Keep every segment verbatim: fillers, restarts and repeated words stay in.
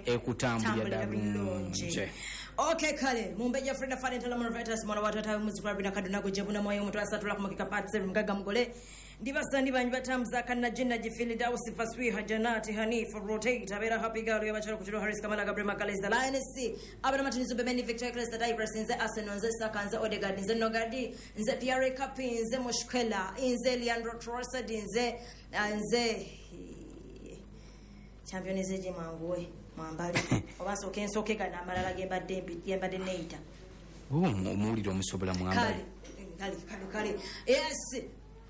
ekutambulira bulungi. Okay kale mumbeja Freda Farenta la Marvetas mwana watu hata muzikwa bina kaduna kujebuna moyo mtu asatula kumukika patse mgaga mgole ndibasandi banyu batamza kana jinna jifili dausi faswi hajanati hanifa rotate abera happy girl yabachara kuchiro Harris Kamala Gabriel Magalhaes the Lioness abana matinizo bemeni Victor Crest the Digress nze Arsenal nze Sakanza Odegaard nze Nogadi nze Pierre Capin nze Moshkela nze Leandro Trossard nze nze champion nze jimanguwe mwambali obaso kensoke kana amalala gembadde gembadde neita oh omuliro omusobola mwambali kale kale kale yes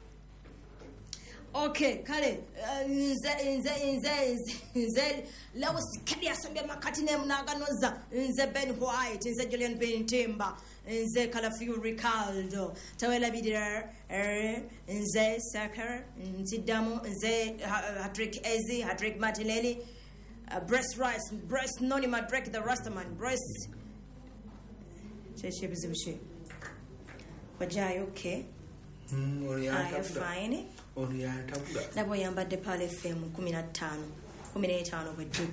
okay kale nze nze nze nze lawo sikadi asombe makati ne mnaganoza nze Ben White nze Julian Bentimba nze Calafiori Ricardo tawela bidira nze Saka nze Damo nze Patrick Eze Patrick Martinelli Uh, breast rice, breast noni madrek the Rastaman, breast. Cheche bizibushi. Wajai okay. Mm, are you fine? Orienta buda. Nabo yambadde pale F M kumi na ttaano. kumi na ttaano bweddu.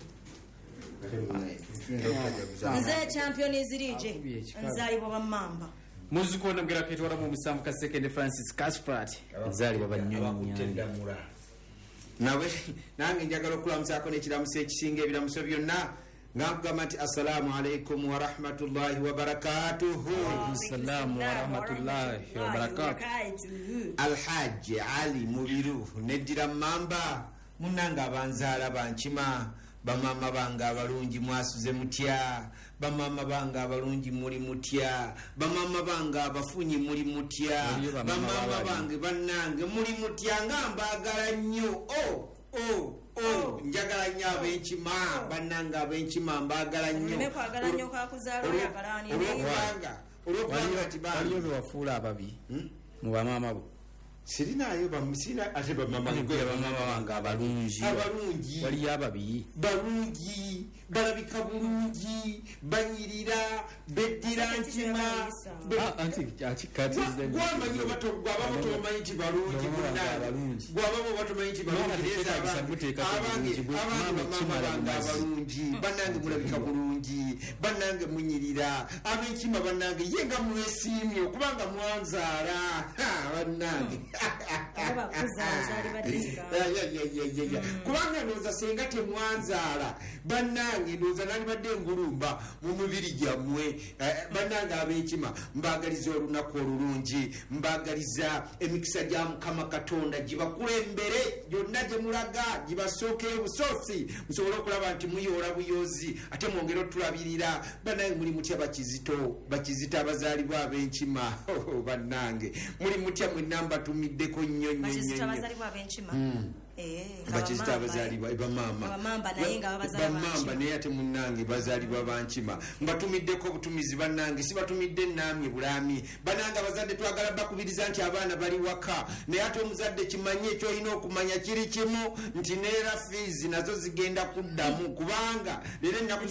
Nze champion ezirije. Nzali baba mamba. Muziko ndamgira kwetwala mu musamu ka second Francis Casprat. Nzali baba nnyonyi. Nawe nange njagala okulamusako n'ekiramuso ekisinga ebiramuso byonna ngakugamba nti assalamu alaikum wa rahmatullahi wa barakatuhu. Assalamu wa rahmatullahi wa barakatuhu. Alhaji Ali Mubiru neddira mamba munanga abanzaala bankima bamama banga abalungi mwasuze mutya bamama banga abalungi muri mutya bamama banga abafunyi muri mutya bamama bange bannange muri mutya ngambagala nnyo oh oh oh njagala nnyo abenkima bannanga abenkima mbagala nnyo nekwagala nnyo kakuzaalwa yagalani olwokubanga olwokubanga tibali waliyo bewafuula ababi mu bamama bo sirinayo bamusina ate bamama ngwe bamama banga abalungi abalungi waliyo ababi balungi balabika bulungi banyirira beddira nkima anti akikati gwamanyi bato gwaba bato bamanyi nti balungi balungi gwaba bato bamanyi nti balungi abange bamama banga abalungi banange mulabika bulungi banange munyirira abenkima banange yenga mwesiimye okubanga mwanzaala banange aba kuzazali badinga kubanga noza senga temwanzaala bannange noza nali badde ngulumba mu mubiri gyammwe bannange ab'ekima mbagaliza olunaku olulungi mbagaliza emikisa gya Mukama Katonda gibakulembere gyonna gye mulaga gibasookeyo busoosi musobole okulaba nti muyoola buyozi ate mwongere otulabirira bannange muli mutya bakizito bakizito abazaalibwa ab'enkima bannange muli mutya mwenamba tumiddeko nnyo nnyo bakizito abazaalibwa ab'enkima eh bakizito abazaalibwa bamama bamamba naye nga abazaalibwa bamamba naye ate munnange bazaalibwa bankima mbatumiddeko obutumizi bannange si batumidde namwe bulami bannange abazadde twagala bakubiriza nti abaana bali waka naye ate omuzadde kimanye ekyo olina okumanya kiri kimu nti neera fees nazo zigenda kuddamu kubanga leero ennaku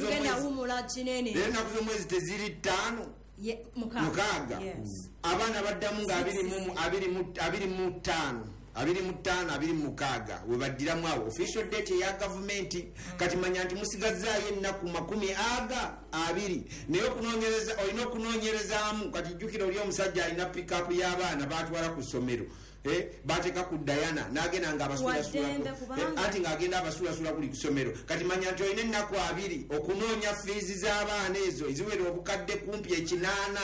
z'omwezi teziri ttaano mukaaga abaana baddamu nga abiri mu ttaano abiri mu ttaano abiri mu mukaaga we baddiramu awo official date ya government kati manya nti musigazzaayo ennaku makumi aga abiri naye okunoonyereza olina okunoonyerezaamu kati jjukira oli omusajja alina pick-up y'abaana baatwala ku ssomero eh bateka ku Diana nagenda nga abasula sula ati ngagenda abasula sula kuli kusomero kati manya nti olina ennaku abiri okunoonya fees z'abaana ezo eziwera obukadde kumpi ekinana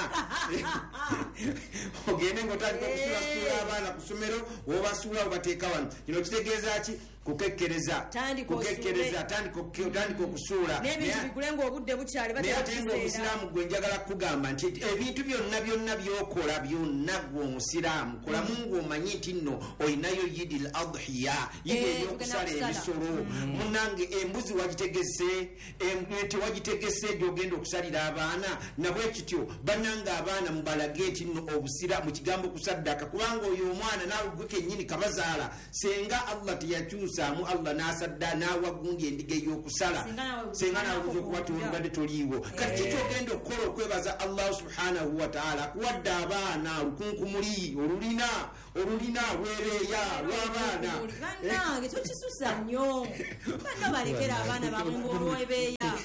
ogende ng'otandika okusula sula abaana ku ssomero wobasula obateeka wano kino kitegeeza ki kukekkereza kukekkereza tandika okusuula n'ebintu bikulenga obudde bukyali batenga omusiraamu gwe njagala kugamba nti ebintu byonna byonna byokola byonna gwe omusiraamu kolamu ng'omanyi nti nno olinayo yidi al adhiya yidi ey'okusala ebisolo munange embuzi wagitegese tewagitegese gyogenda okusalira abaana nabwe kityo bannanga abaana mubalage nti nno obusira mu kigambo okusaddaka kubanga oyo omwana naawe gwe kennyini kabazaala senga Allah teyakyusaamu Allah n'asadda n'awagundi endiga ey'okusala senga naawe kuza okuba tolibadde toliiwo kati kikyogenda okukola okwebaza Allah subhanahu wa ta'ala akuwadde abaana lukunkumuli olulina olulina lwereeya lw'abaana bannange tokisusa nnyo banna balekera abaana bamwe ng'olwebeeya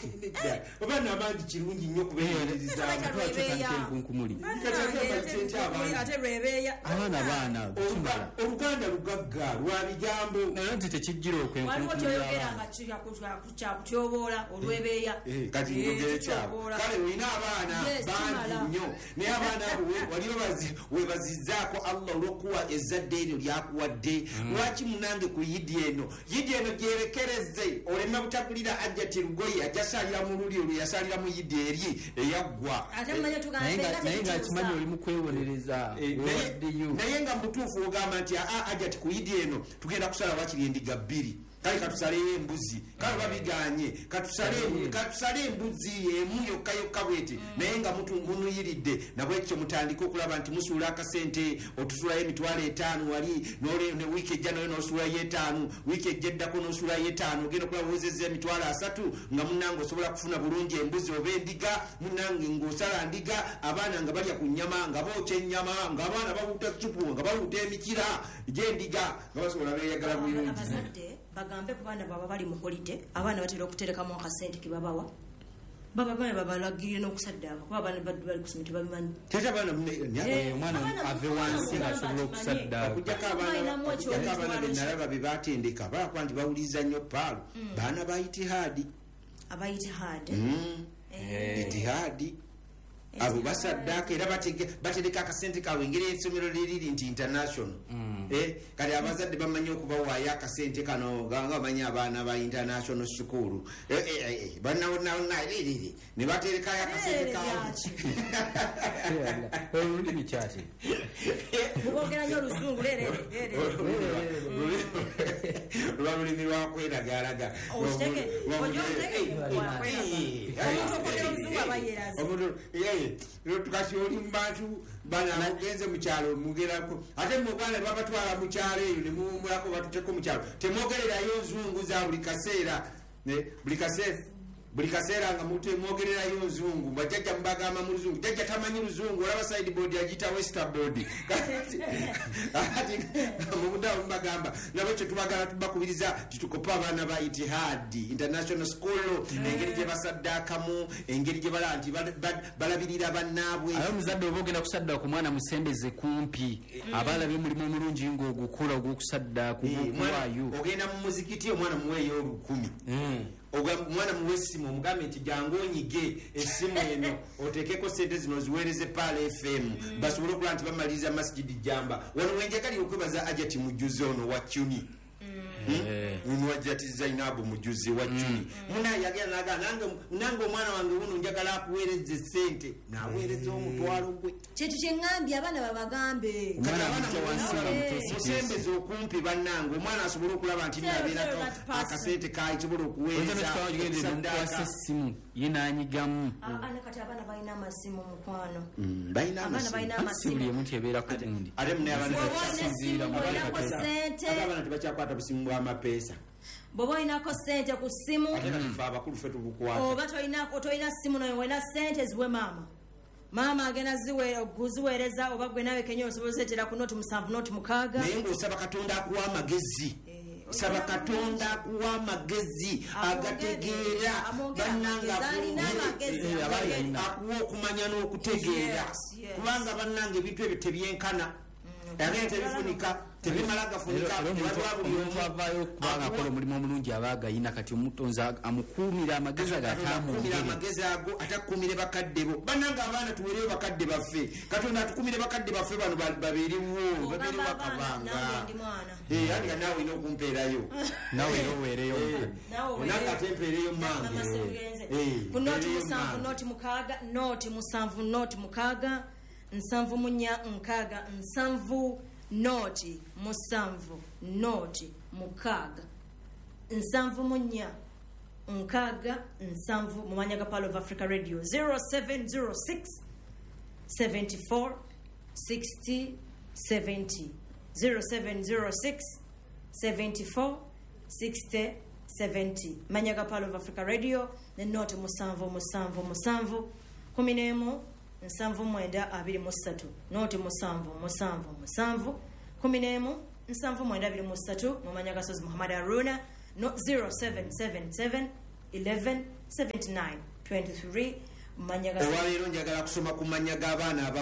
oba namangi kirungi nnyo kubeereza kunkumuli ate lwebeeya abaana baana oluganda lugagga lwa bigambo naye nti tekijjira waliwo kyoyogeranga kyakutyoboola olwebeeya kati ngogere kyabo kale olina abaana bangi nnyo naye abaana abo waliwo webazizzaako allah olw'okuwa ezzadde eryo lyakuwadde lwaki munange ku yidi eno yidi eno gyerekereze olema butagulira ajjati lugoye ajasalira mu luli olwo yasalira mu yidi eri eyaggwa naye ngaakimanyi oli mu kwewonereza naye nga mutuufu ogamba nti aa ajjati ku yidi eno tugenda kusala wakiri endiga bbiri kale katusaleyo embuzi kale babiganye katusale embuzi emu yokka yokka bweti naye nga munuyiridde nabwekyo mutandika okulaba nti musuula akasente otusulayo emitwalo etaano wali ne wiiki ejja nayo nosuulayo etaano wiiki ejja eddako nosuulayo etaano ogenda okulaba wozezza emitwalo asatu nga munange osobola kufuna bulungi embuzi oba endiga munange ng'osala ndiga abaana nga balya ku nnyama nga bookya ennyama ng'abaana bawuuta supu nga bawuuta emikira gy'endiga nga basobola beeyagala bulungi bagambe ku baana baba bali mu holide abaana batera okuterekamu akasente kebabawa baba baana babalagirire n'okusaddaaka kuba abaana bali ku ssomero tebabimanyi tete abaana omwana ave wansi ng'asobola okusaddaaka okujjako abaana benalaba be batendeka balakuba nti bawuliriza nnyo paalo baana ba itihaadi aba itihaadi itihaadi abo basaddaaka era batereka akasente kaabwe engeri essomero liriri nti international kati abazadde bamanyi okubawaayo akasente kano nga bamanyi abaana ba international school banaonaliriri ne baterekayo akasente olulimi kyati mubogera nyo oluzungu lwa lulimi lwakweraga tukasi oli mubantu bana mugenze mukyalo mugerako ate muganda babatwala mukyalo eyo nemuwumulako batuteko mukyalo temwogererayo nzungu za buli kaseera buli kaseera buli kaseera nga mwogererayo nzungu bajjajja mubagamba mu luzungu jjajja tamanyi luzungu olaba sideboard yagita westerboard ati mubudawo mubagamba nabwekyo tubagala tubakubiriza titukopa abaana ba itihadi international school engeri gye basaddaakamu engeri gye bala nti balabirira bannaabwe ayo muzadde oba ogenda kusaddaaka ku mwana musembeze kumpi abalabye omulimu omulungi ng'ogukola ogw'okusaddaaka ogw'okuwaayo ogenda mu muzikiti omwana muweeyo olukumi omwana muwe essimu omugambe nti jangu onyige essimu eno oteekeko sente zino ziweereze paala fm basobole okulaba nti bamaliriza masjidi jamba wano wenjagali okwebaza ajati mujuzi ono wa cuni nwajati zainabu mujuzi wa cuni munaye yagenda naga nange omwana wange wuno njagala akuweereze sente naweereza omutwalo gwe kintu kyeŋŋambye abaana babagambe musembeze okumpi bannange omwana asobole okulaba nti nabeerako akasente kayi sobola okuweereza essimu ye nanyigamu kati abaana balina amasimu mukwano balina amasimu muntu ebeerako gundi ate munayeabaana tebakyakwata busimu bw'amapeesa bw'oba olinako sente ku ssimu abakulu fe tubukwata oba tolina ssimu naye olina sente ziwe maama maama agenda kuziweereza oba gwe nawe kenya osobola ozeetera ku noti musanvu noti mukaaga naye ng'osaba katonda akuwa amagezi saba katonda akuwa amagezi agategeera bannanga akuwa okumanya n'okutegeera kubanga bannanga ebintu ebyo tebyenkana agenda tebifunika tebimala gafunika omuntu avaayo okubanga akola omulimu omulungi aba agayina kati omutonzi amukuumira amagezi agatamumira amagezi ago atakuumire bakadde bo bannanga abaana tuweereyo bakadde baffe katonda atukuumire bakadde baffe bano babeeriwo babeeriwo akabanga andi nga naawe olina okumpeerayo nawe era oweereyo nange ate mpeereyo mange ku noti musanvu noti mukaaga noti musanvu noti mukaaga nsanvu munya nkaaga nsanvu noti musanvu noti mukaaga nsanvu munya nkaaga nsanvu mu manya ga Pearl of Africa Radio zero seven zero six seventy-four sixty seventy zero seven zero six seventy-four sixty seventy manya ga Pearl of Africa Radio ne noti musanvu musanvu musanvu kumi n'emu nsanvu mwenda abiri mu ssatu noti musanvu musanvu musanvu kumi n'emu nsanvu mwenda abiri mu ssatu mu manya gasozi Muhammad Aruna no zero seven seven seven eleven seventy nine twenty-three. olwaleero njagala kusoma ku mannya g'abaana